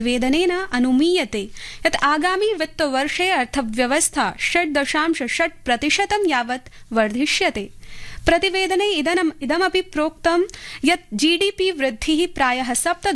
वेदनेन अनुमीयते यत् आगामी वित्तवर्षे अर्थव्यवस्था 6.6% यावत् वर्धिष्यते। प्रतिवेदने इदमपि प्रोक्तं यत् जीडीपी वृद्धिः प्रायः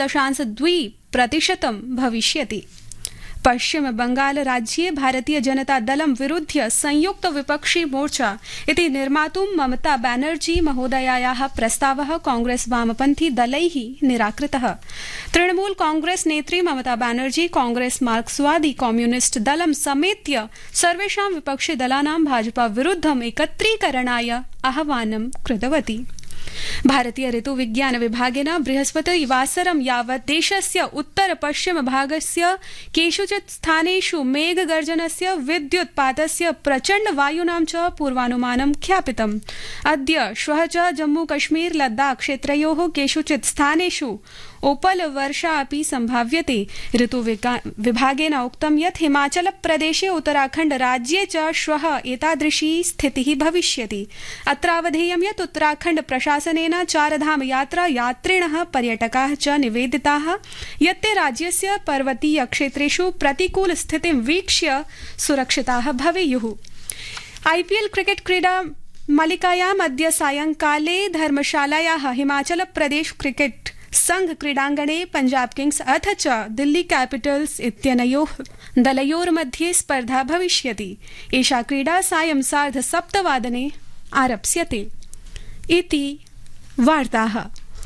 7.2% भविष्यति। पश्चिम बंगाल राज्ये भारतीय जनता दलं विरुध्य संयुक्त विपक्षी मोर्चा इति निर्मातुं ममता बैनर्जी महोदयायाः प्रस्तावः कांग्रेस वामपन्थी दलैः निराकृतः। तृणमूल कांग्रेस नेत्री ममता बैनर्जी कांग्रेस मार्क्सवादी कम्युनिस्ट दलं समेत्य सर्वेषां विपक्षि दलानां भाजपा विरुद्धम् एकत्रीकरणाय आह्वानं कृतवती। भारतीय ऋतुविज्ञान विभागेन बृहस्पतिवासरं यावत् देशस्य उत्तर पश्चिम भागस्य केषुचित् स्थानेषु मेघगर्जनस्य विद्युत्पातस्य प्रचण्ड वायूनां च पूर्वानुमानं ख्यापितम्। अद्य श्वः च जम्मू कश्मीर लद्दाख क्षेत्रयोः केषुचित् स्थानेषु ओपल वर्षा अपि संभाव्यते। ऋतुविभागेन उक्तं यत् हिमाचल प्रदेशे उत्तराखण्ड राज्ये च श्वः एतादृशी स्थितिः भविष्यति। अत्रावधेयं यत् उत्तराखण्ड प्रशासनेन चारधाम यात्रा यात्रिणः पर्यटकाः च निवेदिताः यत् ते राज्यस्य पर्वतीय क्षेत्रेषु प्रतिकूल स्थितिं वीक्ष्य सुरक्षिताः भवेयुः। आईपीएल क्रिकेट क्रीडा मालिकायाम् अद्य सायंकाले धर्मशालायाः हिमाचल प्रदेश क्रिकेट संघ क्रीडांगणे पंजाब किंग्स अथ च दिल्ली कैपिटल्स इत्यनयोः दलयोर्मध्ये स्पर्धा भविष्यति। एषा क्रीडा सायं 7:30 आरप्स्यते। इति वार्ताः।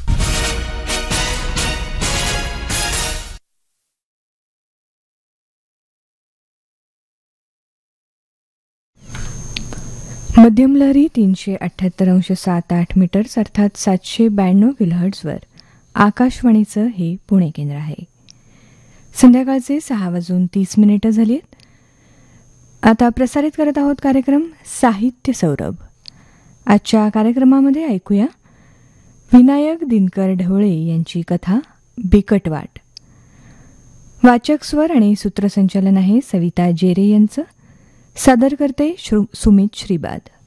मध्यम लहरी 378.78 मीटर्स अर्थात 792 किलोहर्ट्झवर आकाशवाणीचं हे पुणे केंद्र आहे। संध्याकाळचे 6:30 झाली आहेत। आता प्रसारित करत आहोत कार्यक्रम साहित्य सौरभ। आजच्या कार्यक्रमामध्ये ऐकूया विनायक दिनकर ढवळे यांची कथा बिकटवाट। वाचक स्वर आणि सूत्रसंचालन आहे सविता जेरे यांचं। सादर करते सुमित श्रीबाद।